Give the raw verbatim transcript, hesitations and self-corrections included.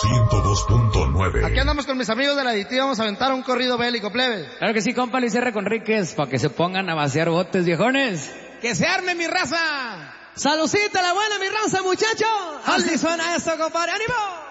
ciento dos punto nueve. Aquí andamos con mis amigos de la Aditiva, vamos a aventar un corrido bélico, plebe. Claro que sí, compa Luis R. Conríquez, para que se pongan a vaciar botes, viejones. ¡Que se arme mi raza! ¡Salucita la buena, mi raza, muchachos! Así suena esto, compadre. ¡Ánimo!